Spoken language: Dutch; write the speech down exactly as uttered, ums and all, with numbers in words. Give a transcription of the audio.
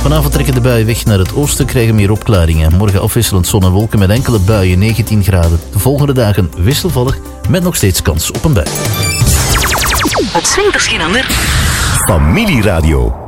Vanavond trekken de buien weg naar het oosten, krijgen meer opklaringen. Morgen afwisselend zon en wolken met enkele buien, negentien graden. De volgende dagen wisselvallig, met nog steeds kans op een bui. Het swingt misschien ander. Familieradio.